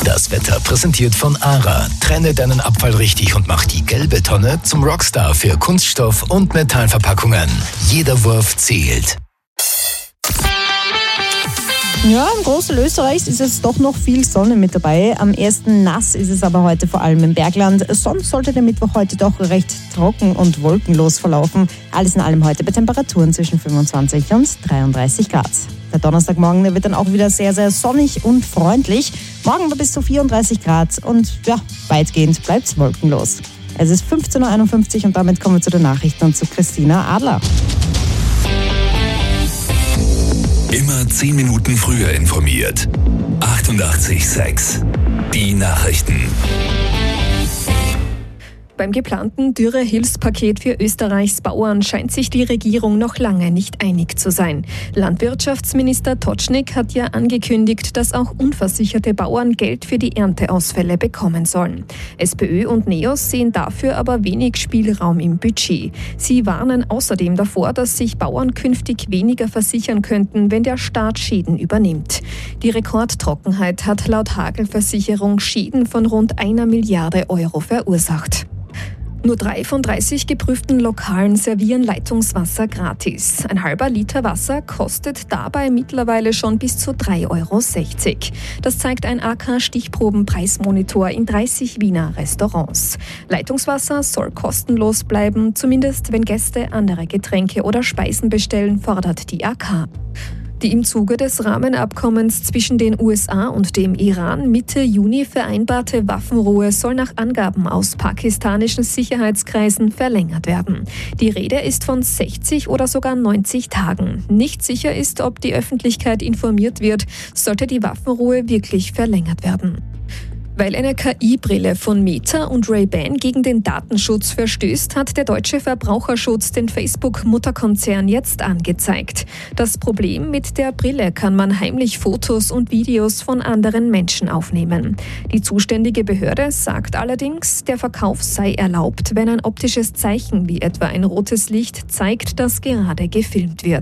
Das Wetter präsentiert von ARA. Trenne deinen Abfall richtig und mach die gelbe Tonne zum Rockstar für Kunststoff- und Metallverpackungen. Jeder Wurf zählt. Ja, im Großteil Österreichs ist es doch noch viel Sonne mit dabei. Am ersten nass ist es aber heute vor allem im Bergland. Sonst sollte der Mittwoch heute doch recht trocken und wolkenlos verlaufen. Alles in allem heute bei Temperaturen zwischen 25 und 33 Grad. Der Donnerstagmorgen der wird dann auch wieder sehr, sehr sonnig und freundlich. Morgen bis zu 34 Grad und ja, weitgehend bleibt es wolkenlos. Es ist 15.51 Uhr und damit kommen wir zu den Nachrichten und zu Christina Adler. Immer 10 Minuten früher informiert. 88,6. Die Nachrichten. Beim geplanten Dürre-Hilfspaket für Österreichs Bauern scheint sich die Regierung noch lange nicht einig zu sein. Landwirtschaftsminister Totschnig hat ja angekündigt, dass auch unversicherte Bauern Geld für die Ernteausfälle bekommen sollen. SPÖ und NEOS sehen dafür aber wenig Spielraum im Budget. Sie warnen außerdem davor, dass sich Bauern künftig weniger versichern könnten, wenn der Staat Schäden übernimmt. Die Rekordtrockenheit hat laut Hagelversicherung Schäden von rund 1 Milliarde Euro verursacht. Nur 3 von 30 geprüften Lokalen servieren Leitungswasser gratis. Ein halber Liter Wasser kostet dabei mittlerweile schon bis zu 3,60 Euro. Das zeigt ein AK-Stichprobenpreismonitor in 30 Wiener Restaurants. Leitungswasser soll kostenlos bleiben, zumindest wenn Gäste andere Getränke oder Speisen bestellen, fordert die AK. Die im Zuge des Rahmenabkommens zwischen den USA und dem Iran Mitte Juni vereinbarte Waffenruhe soll nach Angaben aus pakistanischen Sicherheitskreisen verlängert werden. Die Rede ist von 60 oder sogar 90 Tagen. Nicht sicher ist, ob die Öffentlichkeit informiert wird, sollte die Waffenruhe wirklich verlängert werden. Weil eine KI-Brille von Meta und Ray-Ban gegen den Datenschutz verstößt, hat der deutsche Verbraucherschutz den Facebook-Mutterkonzern jetzt angezeigt. Das Problem: mit der Brille kann man heimlich Fotos und Videos von anderen Menschen aufnehmen. Die zuständige Behörde sagt allerdings, der Verkauf sei erlaubt, wenn ein optisches Zeichen wie etwa ein rotes Licht zeigt, dass gerade gefilmt wird.